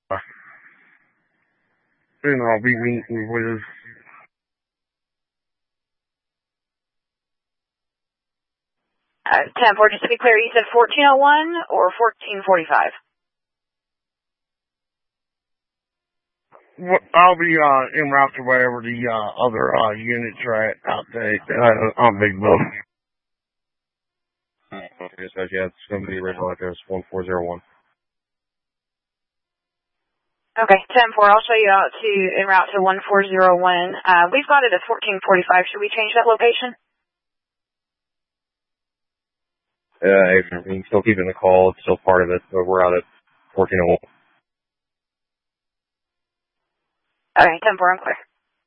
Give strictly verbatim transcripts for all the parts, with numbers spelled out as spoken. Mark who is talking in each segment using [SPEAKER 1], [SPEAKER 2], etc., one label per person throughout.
[SPEAKER 1] Then I'll be meeting with.
[SPEAKER 2] Uh, ten four, just to be clear, you said fourteen oh one or fourteen forty-five?
[SPEAKER 1] I'll be uh, en route to wherever the uh, other uh, units are at out there uh, on Big Book.
[SPEAKER 3] Okay, so yeah, it's going to be the original address, one four zero one.
[SPEAKER 2] Okay, ten four, I'll show you out to en route to one four zero one. Uh, we've got it at fourteen forty-five. Should we change that location?
[SPEAKER 3] Yeah, hey, we can still keep it in the call. It's still part of it, but we're out at fourteen oh one.
[SPEAKER 2] Okay, ten four, I'm clear.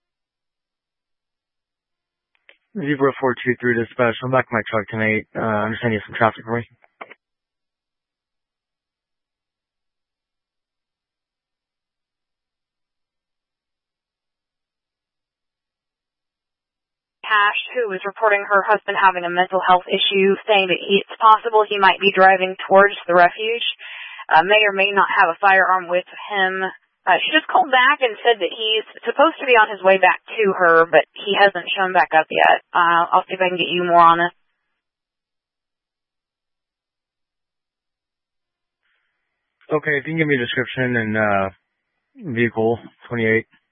[SPEAKER 4] Zebra four two three dispatch. I'm back in my truck tonight. Uh, I'm just sending you some traffic for me.
[SPEAKER 2] Cash, who was reporting her husband having a mental health issue, saying that he, it's possible he might be driving towards the refuge, uh, may or may not have a firearm with him. Uh, she just called back and said that he's supposed to be on his way back to her, but he hasn't shown back up yet. Uh, I'll see if I can get you more on it.
[SPEAKER 4] Okay, if you can give me a description and uh, vehicle twenty-eight.